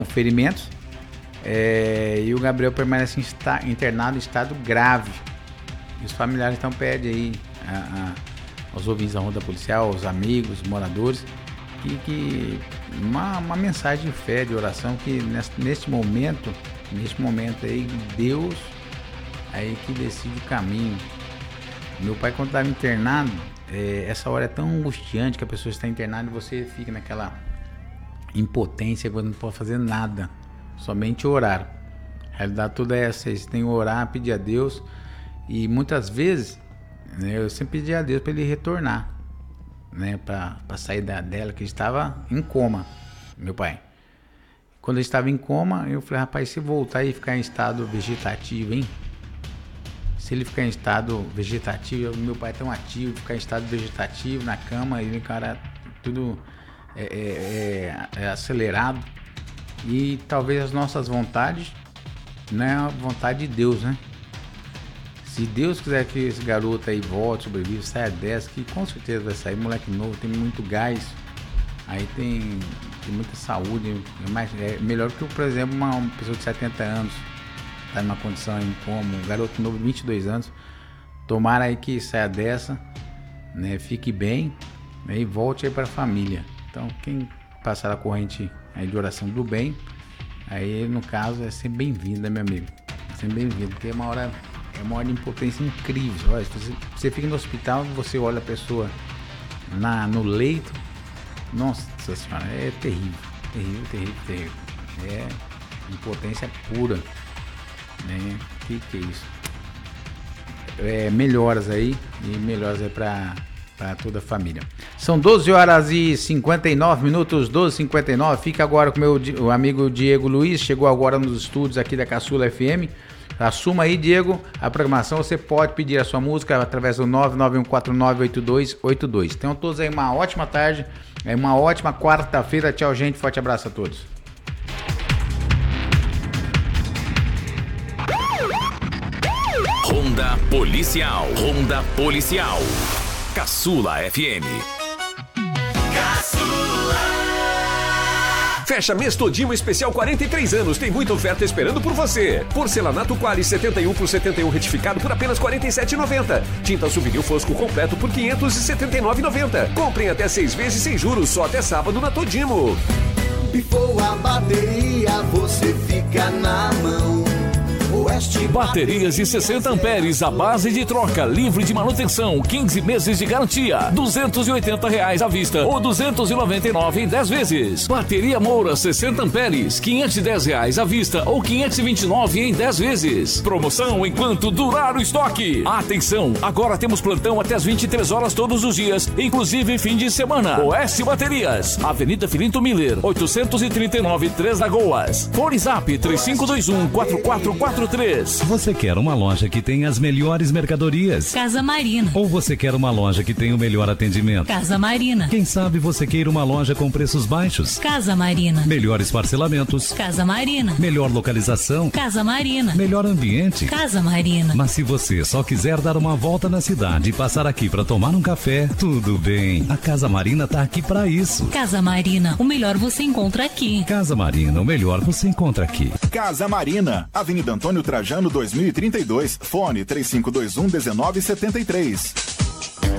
ferimentos. E o Gabriel permanece internado em estado grave. E os familiares então pedem aí aos ouvintes da Ronda Policial, aos amigos, moradores, que uma mensagem de fé, de oração, que neste momento aí, Deus aí que decide o caminho. Meu pai, quando estava internado, essa hora é tão angustiante que a pessoa está internada e você fica naquela impotência quando não pode fazer nada, somente orar. A realidade toda é essa, você tem que orar, pedir a Deus, e muitas vezes, né, eu sempre pedi a Deus para ele retornar, né, para sair dela, que estava em coma, meu pai. Quando ele estava em coma, eu falei, rapaz, se voltar e ficar em estado vegetativo, hein? Se ele ficar em estado vegetativo, meu pai é tão ativo, ficar em estado vegetativo na cama, ele, cara, tudo acelerado. E talvez as nossas vontades não é a vontade de Deus, né? Se Deus quiser que esse garoto aí volte, sobreviva, saia dessa, que com certeza vai sair, moleque novo, tem muito gás, aí tem muita saúde, é melhor que, por exemplo, uma pessoa de 70 anos, tá numa condição em como um garoto novo de 22 anos, tomara aí que saia dessa, né, fique bem, né, e volte aí para a família. Então, quem passar a corrente aí de oração do bem, aí no caso é sempre bem-vindo, né, meu amigo? Sempre bem-vindo, porque é uma hora de impotência incrível. Olha, você fica no hospital, você olha a pessoa no leito, nossa senhora, é terrível. É impotência pura, né? Que é isso? Melhoras aí, e melhoras aí para toda a família. São 12 horas e 59 minutos, 12h59. Fica agora com o amigo Diego Luiz, chegou agora nos estúdios aqui da Caçula FM. Assuma aí, Diego, a programação. Você pode pedir a sua música através do 991498282. Tenham todos aí uma ótima tarde, uma ótima quarta-feira. Tchau, gente. Forte abraço a todos. Ronda Policial. Ronda Policial. Caçula FM. Fecha mês todinho especial 43 anos. Tem muita oferta esperando por você. Porcelanato Qualis 71 por 71 retificado por apenas R$ 47,90. Tinta Souvenir Fosco completo por R$ 579,90. Comprem até 6 vezes sem juros, só até sábado na Todimo. Pifou a bateria, você fica na mão. Baterias de 60 amperes, a base de troca, livre de manutenção, 15 meses de garantia, R$ 280 à vista ou R$ 299 em 10 vezes. Bateria Moura 60 amperes, R$ 510 à vista ou R$ 529 em 10 vezes. Promoção enquanto durar o estoque. Atenção, agora temos plantão até às 23 horas todos os dias, inclusive fim de semana. OS Baterias, Avenida Filinto Miller, 839 Três Lagoas. Fone Zap 3521-4443. Você quer uma loja que tem as melhores mercadorias? Casa Marina. Ou você quer uma loja que tem o melhor atendimento? Casa Marina. Quem sabe você queira uma loja com preços baixos? Casa Marina. Melhores parcelamentos? Casa Marina. Melhor localização? Casa Marina. Melhor ambiente? Casa Marina. Mas se você só quiser dar uma volta na cidade e passar aqui para tomar um café, tudo bem. A Casa Marina tá aqui para isso. Casa Marina, o melhor você encontra aqui. Casa Marina, o melhor você encontra aqui. Casa Marina, Avenida Antônio Trajano 2032, fone 3521-1973.